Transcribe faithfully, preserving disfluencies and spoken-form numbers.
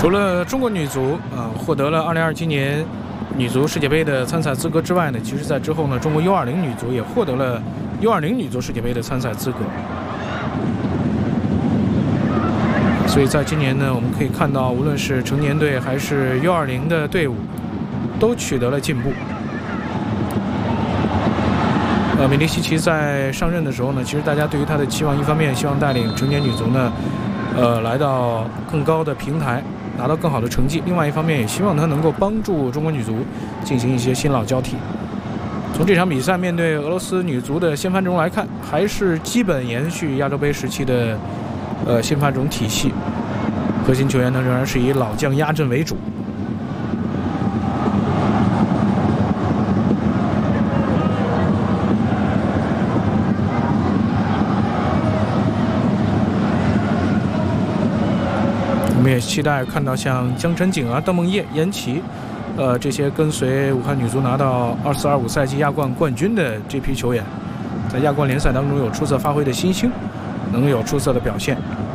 除了中国女足啊、呃、获得了二零二七年女足世界杯的参赛资格之外呢，其实在之后呢，中国 U 二零 女足也获得了 U 二零 女足世界杯的参赛资格。所以在今年呢，我们可以看到，无论是成年队还是 U 二零 的队伍，都取得了进步。呃，米利西奇在上任的时候呢，其实大家对于他的期望，一方面希望带领成年女足呢，呃，来到更高的平台，拿到更好的成绩；另外一方面，也希望他能够帮助中国女足进行一些新老交替。从这场比赛面对俄罗斯女足的先发阵容来看，还是基本延续亚洲杯时期的呃先发阵容体系，核心球员呢仍然是以老将压阵为主。我们也期待看到像江晨景啊、邓梦叶、严琦，呃，这些跟随武汉女足拿到二四二五赛季亚冠冠军的这批球员，在亚冠联赛当中有出色发挥的新星，能有出色的表现。